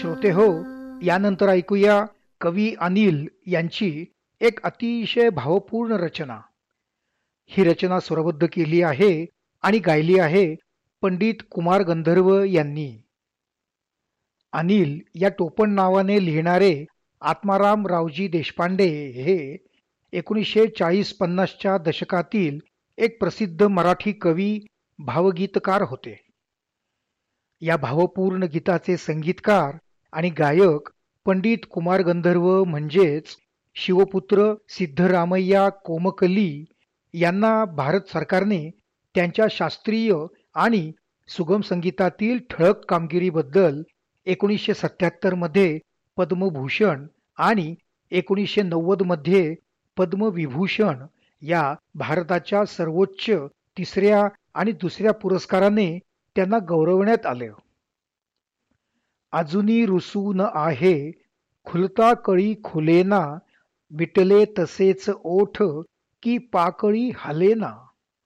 श्रोते हो, यानंतर ऐकूया कवी अनिल यांची एक अतिशय भावपूर्ण रचना. ही रचना स्वरबद्ध केली आहे आणि गायली आहे पंडित कुमार गंधर्व यांनी. अनिल या टोपण नावाने लिहिणारे आत्माराम रावजी देशपांडे हे 1940-50च्या दशकातील एक प्रसिद्ध मराठी कवी, भावगीतकार होते. या भावपूर्ण गीताचे संगीतकार आणि गायक पंडित कुमार गंधर्व म्हणजेच शिवपुत्र सिद्धरामय्या कोमकली यांना भारत सरकारने त्यांच्या शास्त्रीय आणि सुगम संगीतातील ठळक कामगिरीबद्दल 1977 मध्ये पद्मभूषण आणि 1990 मध्ये पद्मविभूषण या भारताच्या सर्वोच्च तिसऱ्या आणि दुसऱ्या पुरस्काराने त्यांना गौरवण्यात आले. अजूनी रुसून आहे खुलता कळी खुलेना, मिटले तसेच ओठ की पाकळी हालेना.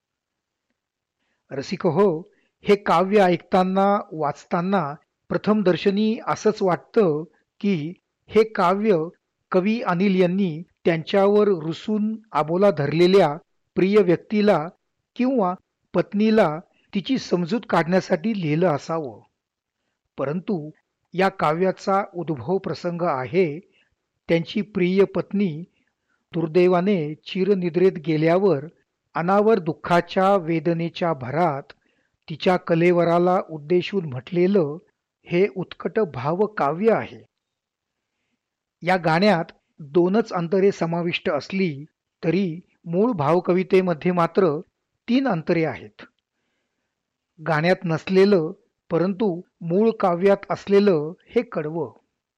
रसिक हो, हे काव्य ऐकताना वाचताना प्रथम दर्शनी असंच वाटतं की हे काव्य कवी अनिल यांनी त्यांच्यावर रुसून आबोला धरलेल्या प्रिय व्यक्तीला किंवा पत्नीला तिची समजूत काढण्यासाठी लिहिलं असावं. परंतु या काव्याचा उद्भव प्रसंग आहे त्यांची प्रिय पत्नी दुर्दैवाने चिरनिद्रेत गेल्यावर अनावर दुःखाच्या वेदनेच्या भरात तिच्या कलेवराला उद्देशून म्हटलेलं हे उत्कट भावकाव्य आहे. या गाण्यात 2च अंतरे समाविष्ट असली तरी मूळ भावकवितेमध्ये मात्र 3 अंतरे आहेत. गाण्यात नसलेलं परंतु मूळ काव्यात असलेलं हे कडवं.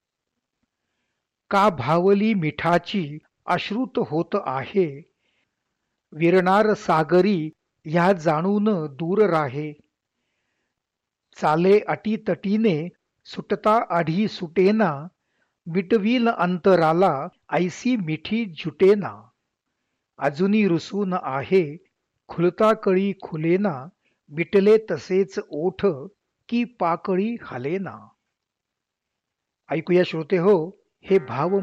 का भावली मिठाची अश्रुत होत आहे, विरणार सागरी ह्या जाणून दूर राहे. चाले अटीतटीने सुटता आढी सुटेना, मिटवील अंतराला ऐसी मिठी जुटेना. अजूनी रुसून आहे खुलता कळी खुलेना, मिटले तसेच ओठ की पाकळी हालेना. ऐकूया श्रोते हो, हे भाव